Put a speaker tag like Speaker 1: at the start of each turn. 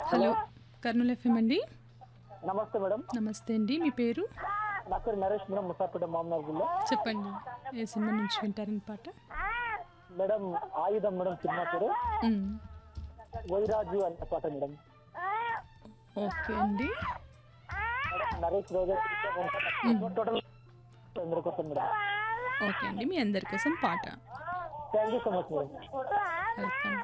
Speaker 1: Hello Kurnool FM అండి.
Speaker 2: నమస్తే madam.
Speaker 1: నమస్తే అండి, మీ పేరు?
Speaker 2: నా పేరు నరేష్ మేడం, ముసాపేట మామూలు జిల్లా.
Speaker 1: చెప్పండి, ఏ సినిమా నుంచి వింటారని పాట?
Speaker 2: మేడం ఆయుధం మేడం, సినిమా పేరు
Speaker 1: మ్మ్.
Speaker 2: వైరాజు అనే పాట మేడం.
Speaker 1: ఓకే అండి.
Speaker 2: మేడం నరేష్ రోజా టోటల్ అందరి కోసం మేడం.
Speaker 1: ఓకే అండి, మీ అందరి కోసం పాట.
Speaker 2: Thank you so much madam.
Speaker 1: Welcome.